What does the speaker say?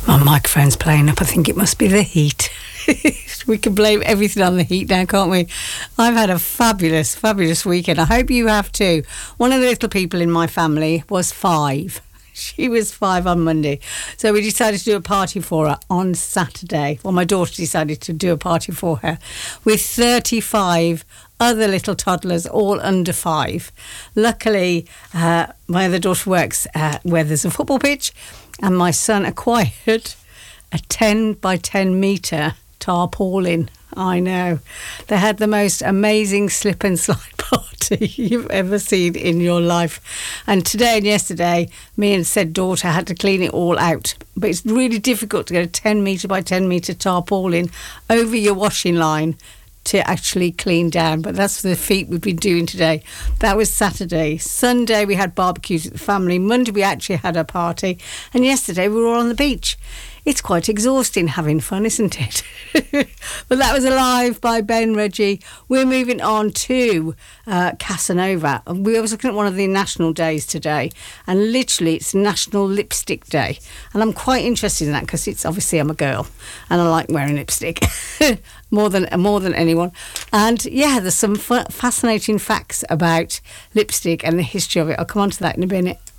My microphone's playing up. I think it must be the heat. We can blame everything on the heat now, can't we? I've had a fabulous, fabulous weekend. I hope you have too. One of the little people in my family was 5. She was 5 on Monday. So we decided to do a party for her on Saturday. Well, my daughter decided to do a party for her with 35 other little toddlers, all under 5. Luckily, my other daughter works where there's a football pitch, and my son acquired a 10 by 10 metre tarpaulin. I know. They had the most amazing slip and slide party you've ever seen in your life. And today and yesterday, me and said daughter had to clean it all out. But it's really difficult to get a 10 metre by 10 metre tarpaulin over your washing line to actually clean down. But that's the feat we've been doing today. That was Saturday. Sunday we had barbecues with the family. Monday we actually had a party. And yesterday we were all on the beach. It's quite exhausting having fun, isn't it? But that was Alive by Ben Reggie. We're moving on to Casanova. We was looking at one of the national days today, and literally it's National Lipstick Day. And I'm quite interested in that because it's obviously I'm a girl and I like wearing lipstick more than anyone. And yeah, there's some fascinating facts about lipstick and the history of it. I'll come on to that in a minute.